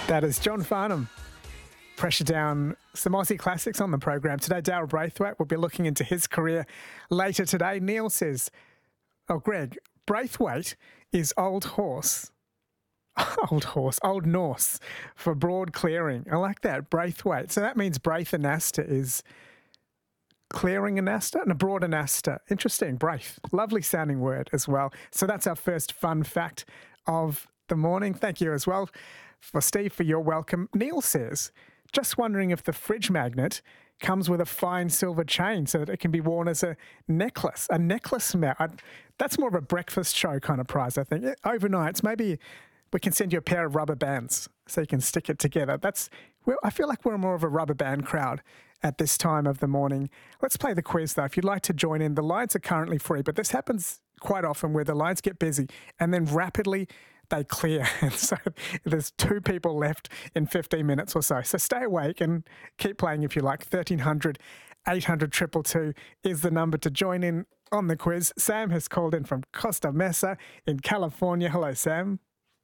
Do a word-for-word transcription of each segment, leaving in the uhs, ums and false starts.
That is John Farnham. Pressure Down, some Aussie classics on the program. Today, Daryl Braithwaite will be looking into his career later today. Neil says, oh, Greg, Braithwaite is old horse. Old horse, old Norse for broad clearing. I like that, Braithwaite. So that means Braith Anasta is clearing Anasta and a broad Anasta. Interesting, Braith. Lovely sounding word as well. So that's our first fun fact of the morning. Thank you as well for Steve for your welcome. Neil says, just wondering if the fridge magnet comes with a fine silver chain so that it can be worn as a necklace, a necklace mount. That's more of a breakfast show kind of prize, I think. Overnights, maybe we can send you a pair of rubber bands so you can stick it together. That's. Well, I feel like we're more of a rubber band crowd at this time of the morning. Let's play the quiz, though. If you'd like to join in, the lines are currently free, but this happens quite often where the lines get busy and then rapidly they clear. And so there's two people left in fifteen minutes or so. So stay awake and keep playing if you like. thirteen hundred, eight hundred, two two two is the number to join in on the quiz. Sam has called in from Costa Mesa in California. Hello, Sam.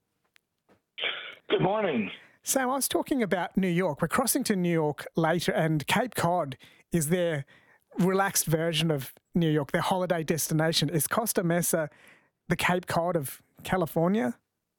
Good morning. Sam, I was talking about New York. We're crossing to New York later, and Cape Cod is their relaxed version of New York, their holiday destination. Is Costa Mesa the Cape Cod of California?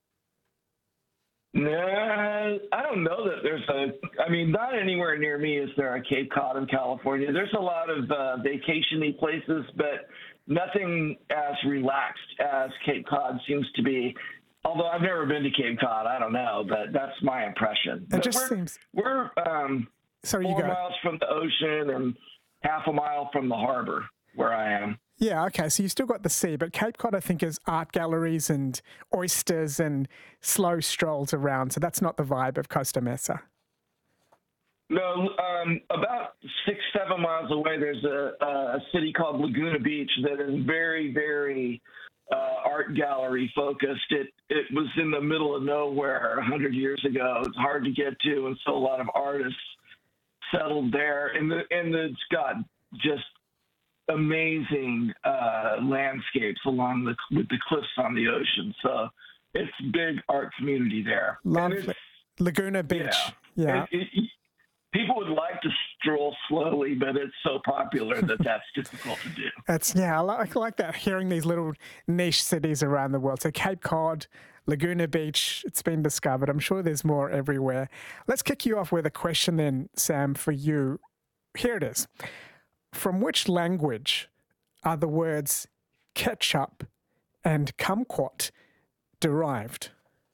No, I don't know that there's a, I mean, not anywhere near me is there a Cape Cod in California. There's a lot of uh, vacation-y places, but nothing as relaxed as Cape Cod seems to be. Although I've never been to Cape Cod, I don't know, but that's my impression. It But just we're, seems... We're um, Sorry, you four go. miles from the ocean and half a mile from the harbor where I am. Yeah, okay, so you still got the sea, but Cape Cod, I think, is art galleries and oysters and slow strolls around, so that's not the vibe of Costa Mesa. No, um, about six, seven miles away, there's a, a city called Laguna Beach that is very, very uh, art gallery focused. It it was in the middle of nowhere a hundred years ago. It's hard to get to, and so a lot of artists settled there. And the and it's got just amazing uh, landscapes along the with the cliffs on the ocean. So it's a big art community there. Lovely. Laguna Beach. Yeah. yeah. It, it, people would like to stroll slowly, but it's so popular that that's difficult to do. That's, yeah, I like, I like that, hearing these little niche cities around the world. So Cape Cod, Laguna Beach, it's been discovered. I'm sure there's more everywhere. Let's kick you off with a question then, Sam, for you. Here it is. From which language are the words ketchup and kumquat derived?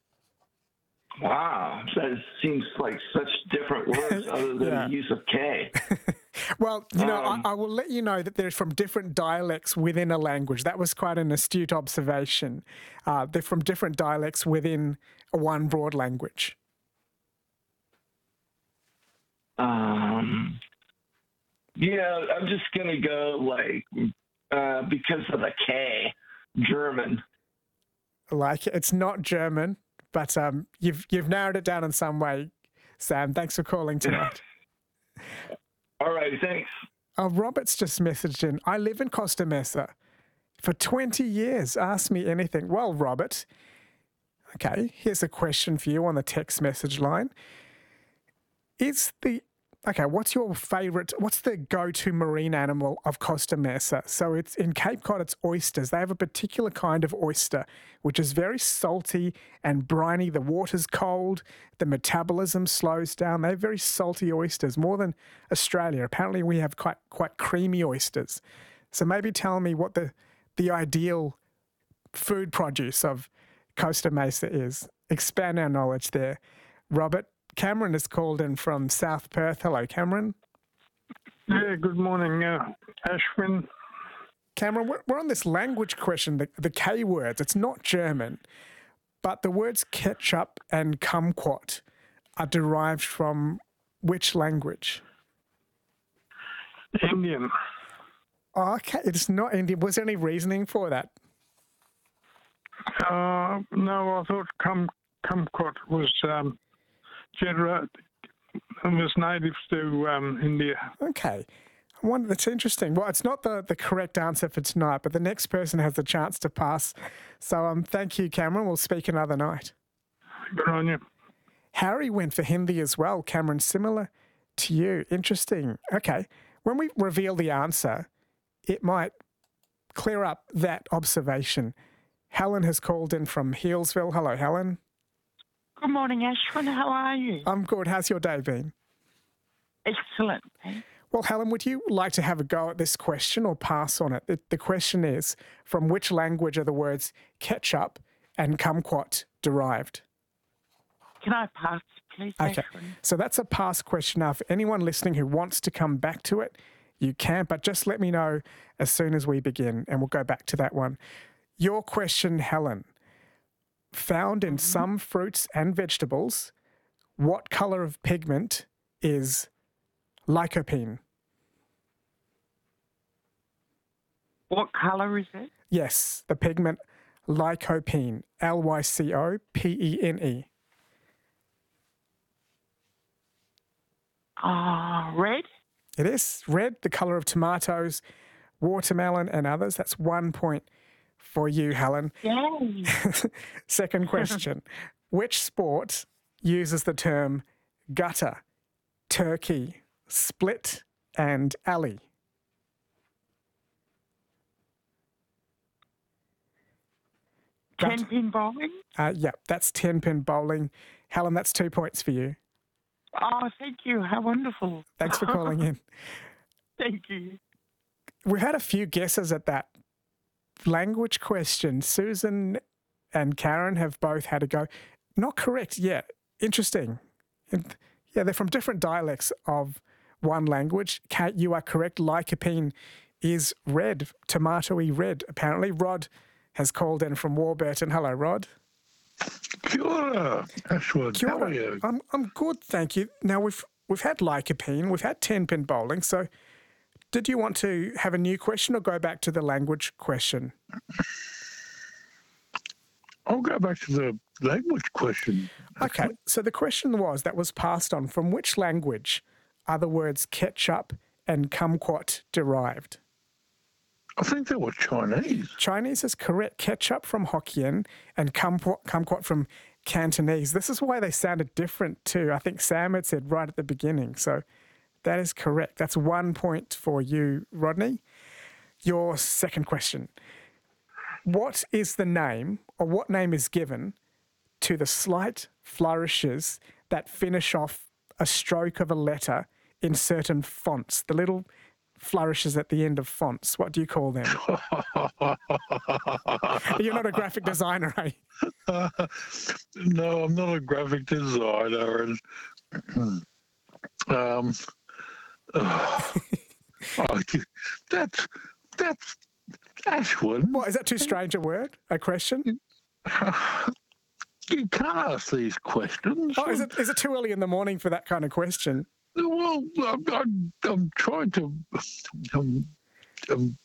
Wow, that seems like such different words other than Yeah. the use of K. Well, you know, Um, I, I will let you know that they're from different dialects within a language. That was quite an astute observation. Uh, they're from different dialects within one broad language. Um, yeah, I'm just going to go like, uh, because of the K, German. Like, it's not German, but um, you've you've narrowed it down in some way, Sam. Thanks for calling tonight. All right, thanks. Oh, Robert's just messaged in. I live in Costa Mesa for twenty years. Ask me anything. Well, Robert, okay, here's a question for you on the text message line. Is the, okay, what's your favourite, what's the go-to marine animal of Costa Mesa? So it's in Cape Cod, it's oysters. They have a particular kind of oyster, which is very salty and briny. The water's cold. The metabolism slows down. They have very salty oysters, more than Australia. Apparently we have quite quite creamy oysters. So maybe tell me what the, the ideal food produce of Costa Mesa is. Expand our knowledge there. Robert, Cameron is called in from South Perth. Hello, Cameron. Yeah, good morning, uh, Ashwin. Cameron, we're, we're on this language question, the, the K words. It's not German, but the words ketchup and kumquat are derived from which language? Indian. Oh, okay, it's not Indian. Was there any reasoning for that? Uh, no, I thought cum, kumquat was um, genera- was native to um, India. Okay. I wonder, that's interesting. Well, it's not the, the correct answer for tonight, but the next person has the chance to pass. So um, thank you, Cameron. We'll speak another night. Good on you. Harry went for Hindi as well. Cameron, similar to you. Interesting. Okay. When we reveal the answer, it might clear up that observation. Helen has called in from Healesville. Hello, Helen. Good morning, Ashwin. How are you? I'm good. How's your day been? Excellent. Thanks. Well, Helen, would you like to have a go at this question or pass on it? The, the question is, from which language are the words ketchup and kumquat derived? Can I pass, please, Okay, Ashwin? so that's a pass question. Now, for anyone listening who wants to come back to it, you can, but just let me know as soon as we begin, and we'll go back to that one. Your question, Helen. Found in mm-hmm. some fruits and vegetables, what colour of pigment is lycopene? What colour is it? Yes, the pigment lycopene, L Y C O P E N E. Ah, uh, red? It is red, the colour of tomatoes, watermelon and others. That's one point for you, Helen. Yay. Second question. Which sport uses the term gutter, turkey, split and alley? Ten-pin bowling? Uh, yeah, that's ten-pin bowling. Helen, that's two points for you. Oh, thank you. How wonderful. Thanks for calling in. Thank you. We've had a few guesses at that language question. Susan and Karen have both had a go. Not correct yet. Interesting. And yeah, they're from different dialects of one language. Kate, you are correct. Lycopene is red, tomatoey red, apparently. Rod has called in from Warburton. Hello, Rod. Kia ora, Ashwood. Kia ora. How are you? I'm, I'm good, thank you. Now, we've we've had lycopene, we've had ten-pin bowling, so did you want to have a new question or go back to the language question? I'll go back to the language question. Okay, so the question was, that was passed on, from which language are the words ketchup and kumquat derived? I think they were Chinese. Chinese is correct. Ketchup from Hokkien and kumquat, kumquat from Cantonese. This is why they sounded different too. I think Sam had said right at the beginning. So that is correct. That's one point for you, Rodney. Your second question. What is the name, or what name is given to the slight flourishes that finish off a stroke of a letter in certain fonts? The little flourishes at the end of fonts. What do you call them? You're not a graphic designer, eh? Uh, no, I'm not a graphic designer. And, um, oh, oh, that's, that's Ashwood. What, is that too strange a word? A question? You can't ask these questions. Oh, is it, is it too early in the morning for that kind of question? Well, I'm, I'm, I'm trying to. I'm, I'm